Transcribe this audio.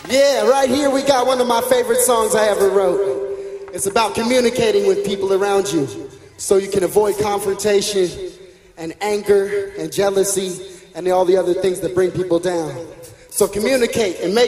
Yeah, right here we got one of my favorite songs I ever wrote. It's about communicating with people around you so you can avoid confrontation and anger and jealousy and all the other things that bring people down. So communicate and make